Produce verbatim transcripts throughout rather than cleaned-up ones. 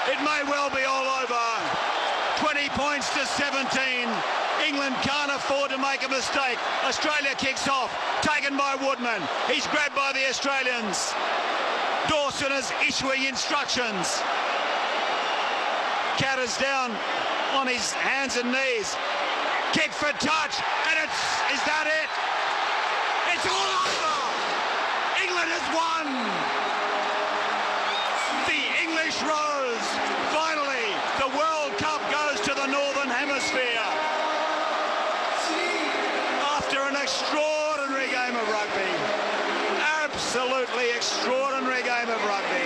It may well be all over. twenty points to seventeen. England can't afford to make a mistake. Australia kicks off, taken by Woodman. He's grabbed by the Australians. Dawson is issuing instructions. Catter's down on his hands and knees. Kick for touch, and it's, is that it? It's all over! England has won! The English rose. Finally, the World Cup goes to the Northern Hemisphere. After an extraordinary game of rugby. Absolutely extraordinary game of rugby.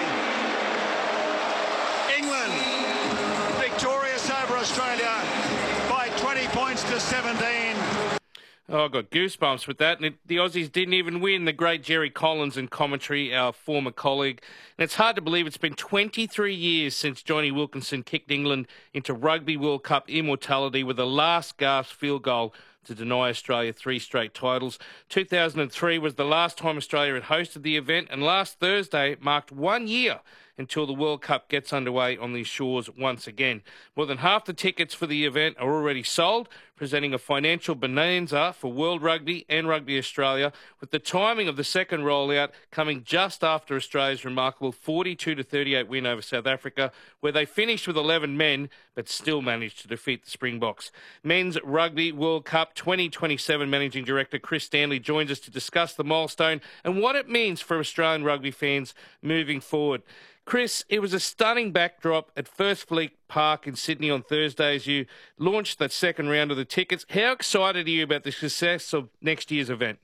England victorious over Australia by twenty points to seventeen. Oh, I got goosebumps with that. And it, the Aussies didn't even win. The great Jerry Collins in commentary, our former colleague. And it's hard to believe it's been twenty-three years since Johnny Wilkinson kicked England into Rugby World Cup immortality with a last-gasp field goal to deny Australia three straight titles. two thousand three was the last time Australia had hosted the event, and last Thursday marked one year until the World Cup gets underway on these shores once again. More than half the tickets for the event are already sold, presenting a financial bonanza for World Rugby and Rugby Australia, with the timing of the second rollout coming just after Australia's remarkable forty-two to thirty-eight win over South Africa, where they finished with eleven men but still managed to defeat the Springboks. Men's Rugby World Cup twenty twenty-seven Managing Director Chris Stanley joins us to discuss the milestone and what it means for Australian rugby fans moving forward. Chris, it was a stunning backdrop at First Fleet Park in Sydney on Thursday as you launched that second round of the tickets. How excited are you about the success of next year's event?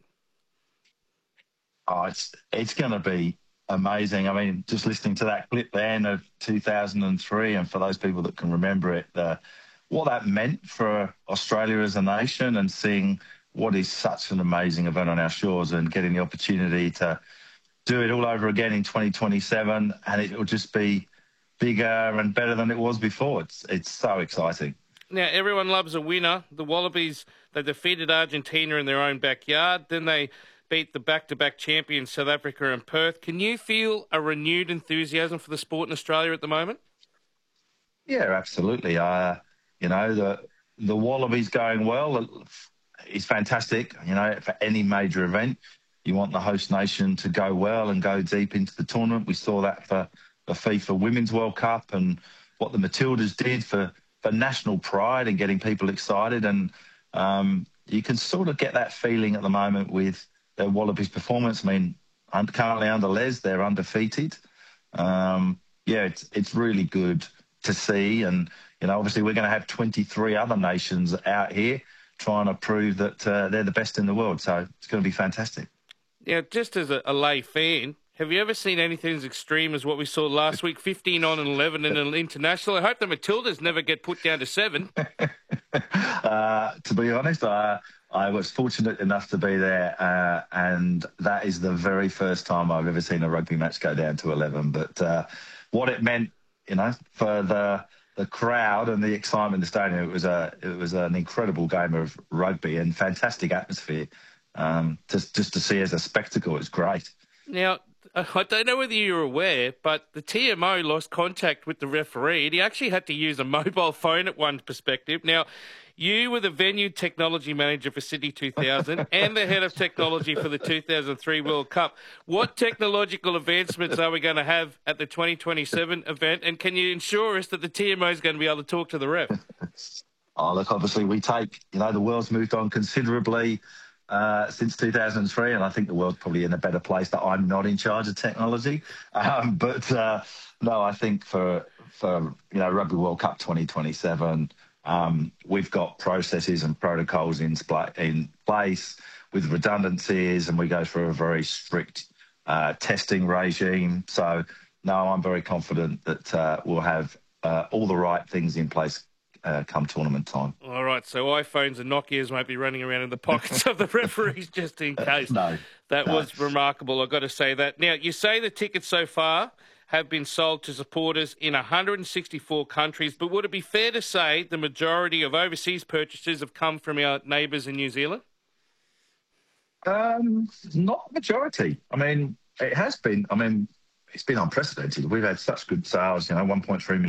Oh, it's it's going to be amazing. I mean, just listening to that clip then of two thousand three, and for those people that can remember it, the, what that meant for Australia as a nation, and seeing what is such an amazing event on our shores and getting the opportunity to do it all over again in twenty twenty-seven, and it will just be bigger and better than it was before. It's it's so exciting. Now, everyone loves a winner. The Wallabies, they defeated Argentina in their own backyard. Then they beat the back-to-back champions South Africa and Perth. Can you feel a renewed enthusiasm for the sport in Australia at the moment? Yeah, absolutely. Uh, you know, the the Wallabies going well is fantastic. You know, for any major event, you want the host nation to go well and go deep into the tournament. We saw that for the FIFA Women's World Cup and what the Matildas did for, for national pride and getting people excited. And um, you can sort of get that feeling at the moment with their Wallabies performance. I mean, currently under Les, they're undefeated. Um, yeah, it's, it's really good to see. And, you know, obviously we're going to have twenty-three other nations out here trying to prove that uh, they're the best in the world. So it's going to be fantastic. Now, just as a, a lay fan, have you ever seen anything as extreme as what we saw last week, fifteen on and eleven in an international? I hope the Matildas never get put down to seven. uh, to be honest, I, I was fortunate enough to be there, uh, and that is the very first time I've ever seen a rugby match go down to eleven. But uh, what it meant, you know, for the the crowd and the excitement in the stadium, it was a it was an incredible game of rugby and fantastic atmosphere. Um, just just to see as a spectacle, it's great. Now, I don't know whether you're aware, but the T M O lost contact with the referee, and he actually had to use a mobile phone at one perspective. Now, you were the venue technology manager for Sydney two thousand and the head of technology for the two thousand three World Cup. What technological advancements are we going to have at the twenty twenty-seven event, and can you ensure us that the T M O is going to be able to talk to the ref? Oh, look, obviously we take, you know, the world's moved on considerably Uh, since two thousand three, and I think the world's probably in a better place that I'm not in charge of technology. Um, but uh, no, I think for for you know Rugby World Cup twenty twenty-seven, um, we've got processes and protocols in in place with redundancies, and we go through a very strict uh, testing regime. So no, I'm very confident that uh, we'll have uh, all the right things in place Uh, come tournament time. All right, so iPhones and Nokias won't be running around in the pockets of the referees just in case. Uh, no. That no. was remarkable, I've got to say that. Now, you say the tickets so far have been sold to supporters in one hundred sixty-four countries, but would it be fair to say the majority of overseas purchases have come from our neighbours in New Zealand? Um, not majority. I mean, it has been, I mean, it's been unprecedented. We've had such good sales, you know, one point three million